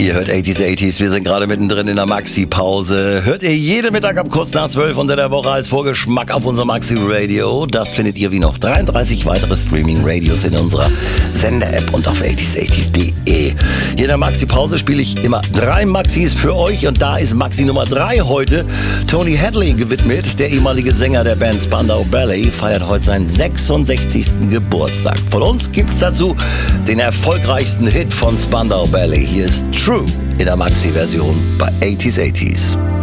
Ihr hört 80s. Wir sind gerade mittendrin in der Maxi-Pause. Hört ihr jeden Mittag ab kurz nach 12 unter der Woche als Vorgeschmack auf unserem Maxi-Radio. Das findet ihr wie noch 33 weitere Streaming-Radios in unserer Sender-App und auf 80s.de. Hier in der Maxi-Pause spiele ich immer 3 Maxis für euch. Und da ist Maxi Nummer 3 heute Tony Hadley gewidmet. Der ehemalige Sänger der Band Spandau Ballet feiert heute seinen 66. Geburtstag. Von uns gibt's dazu den erfolgreichsten Hit von Spandau Ballet. Hier ist True in der Maxi-Version bei 80s.